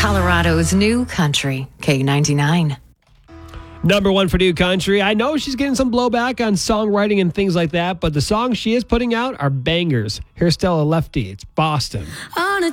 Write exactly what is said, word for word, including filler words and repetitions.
Colorado's new country, K ninety-nine. Number one for new country. I know she's getting some blowback on songwriting and things like that, but the songs she is putting out are bangers. Here's Stella Lefty. It's Boston. On a